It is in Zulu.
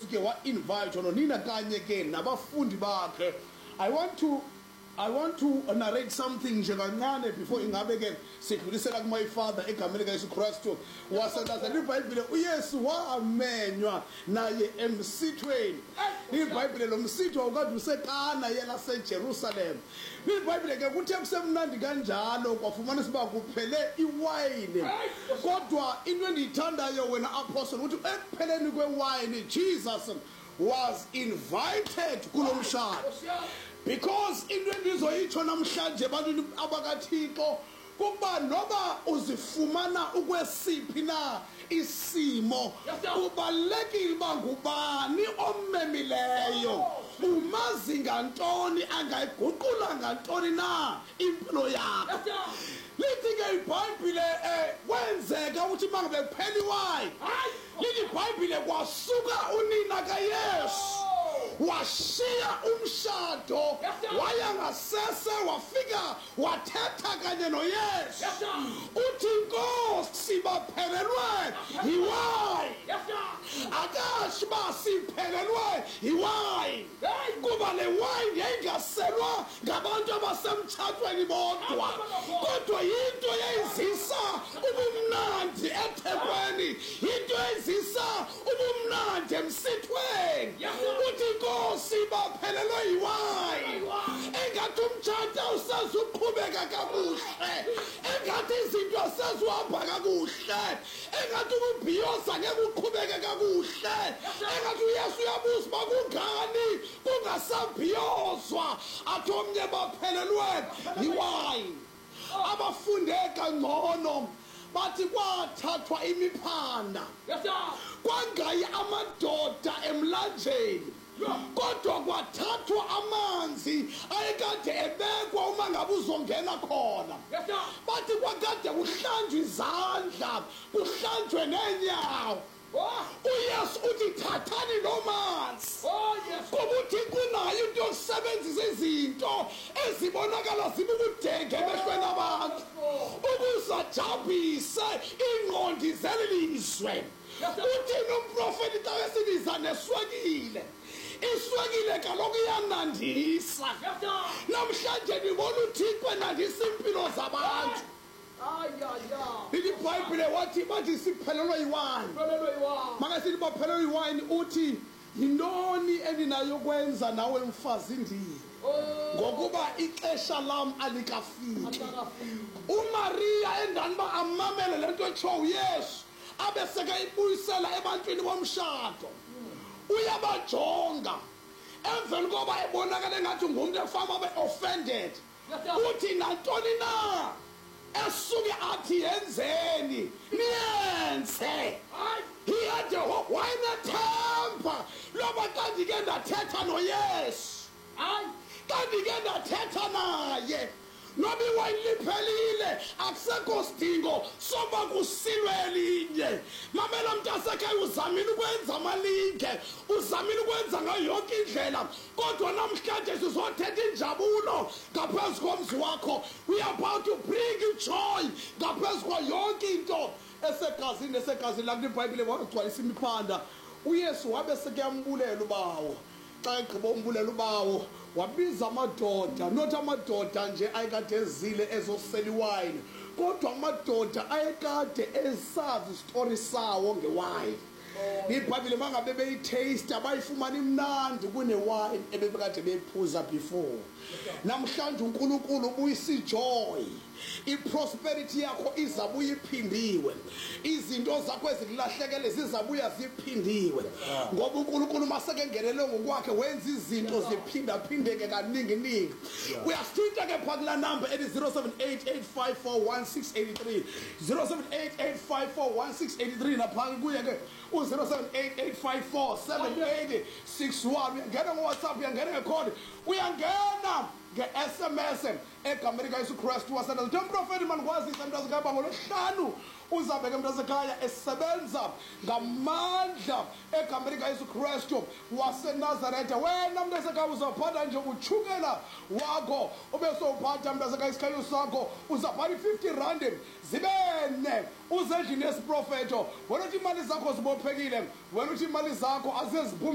uYesu ke wa-invite nonina kanye ke nabafundi bakhe. I want to narrate something nje kancane before ingabe ke sidlulisela kuma Father egameni kaYesu Kristu. Wasendaza iBhayibhile uYesu waamenywa naye emsithweni. iBhayibhile lo msitho awukade useKana yela seJerusalem. iBhayibhile ke kuthe kusemnandi kanjalo kwafumana siba kuphele iwayini. Kodwa into endiyithandayo wena apostle uthi ekupheleni kwewayini Jesus was invited kulo mshado. Because into endizoyitsho namhlanje ebantwini abakaThixo kuba noba uzifumana ukwesiphi na isimo kubalulekile uba ngubani omemileyo, umazi ngantoni, angayiguqula ngantoni na impilo yakho. Lithi ke iBhayibhile kwenzeka ukuthi mangabe kuphela iwayini, lithi iBhayibhile kwasuka unina kaYesu washiya umshado waya ngasese wafika wathetha kanye noYesu uthi Nkosi baphelelwe yiwayini. Akashi basiphelelwe yiwayini kuba le wayini yayingaselwa ngabantu abasemtshatweni bodwa, kodwa yinto yayizisa ubumnandi eThekwini, yinto yayizisa ubumnandi emsithweni. Uthi Nkosi baphelelwe yiwayini. Engathi umtshado usezuqhubeka kakuhle, engathi izinto sezuhamba kakuhle, engathi ukubhiyoza ngeke uqhubeke kakuhle, engathi uYesu uyabuza uba kungani kungasabhiyozwa. Athi omnye baphelelwe yiwayini. Abafunde kangcono bathi kwathathwa imiphanda kwangayi amadoda emlanjeni, kodwa kwathathwa amanzi ayekade ebekwa uma ngabe uzongena khona. Bathi kwakade kuhlanjwe izandla kuhlanjwe neenyawo. uYesu uthi thathani lo manzi kuba uthi kunayo into yokusebenzisa izinto ezibonakala zibukudenge emehlweni abantu ukuzajabulise ingqondo zelizwe. Uthini umprofeti xa esibiza neswekile? Iswekile kaloku iyanandisa. Namhlanje ndibona uThixo enandisa impilo zabantu. iBhayibhile wathi bathi siphelelwe yiwayini. Makasithi baphelelwe yiwayini uthi yintoni endinayo kwenza nawe mfazi ndini ngokuba ixesha lam alikafiki. uMaria endani ba amamele lento etsho uYesu abeseka ibuyisela ebantwini bomshado, uyabajonga emveni koba ebonakala ngathi ngumuntu efama abe offended. Uthi nantoni na esuke athi yenzeni niyenze. He had a hope. Why not temper? Loba kanti ke ndathetha noYesu, kanti ke ndathetha naye noba iwayini liphelile akusekho sidingo soba kusilwe elinye. Mamela mntasekhaya, uzamile ukwenza amalinge, uzamile ukwenza ngayo yonke indlela, kodwa namhlanje sizothetha injabulo ngaphezu komzi wakho. We are about to bring joy ngaphezu kwa yonke into esegazini lakho. iBhayibhile wagcwalisa imiphanda. uYesu wabe sekuyambulela ubawo. Xa egqiba umbulela ubawo wabiza amadoda, not amadoda nje ayekade ezile ezosela iwayini, kodwa amadoda ayekade esazi isitori sawo ngewayini. iBhayibhile mangabe beyitaste abayifumana imnandi kunewayini ebebekade beyiphuza before. Namhlanje uNkulunkulu ubuyisa ijoy, iprosperity yakho izabuya iphindiwe, izinto zakho ezikulahlekele zizabuya ziphindiwe, ngoba uNkulunkulu maseke ngenelwe ngokwakhe wenza izinto ziphindaphindeke kaningi. Uyasithinta ke pha kula number ethi 0788541683, 0788541683, napha kuye ke u-0788547861. uyangena ngoWhatsApp, uyangena ngekhodi, uyangena nge-SMS egameni kaYesu Kristu waseNazaretha. Umprofeti mandikwazisa mntasekhaya ngoLwesihlanu uzabeke mntasekhaya esebenza ngamandla egameni kaYesu Kristu waseNazaretha. Wena mntasekhaya uzaphatha nje utshukela wakho ube sowuphatha mntasekhaya isikhayo sakho, uzaphatha i-R50 zibe 4 uze endlini yesiprofeto. Wena uthi imali zakho zibophekile, wena uthi imali zakho azeziphume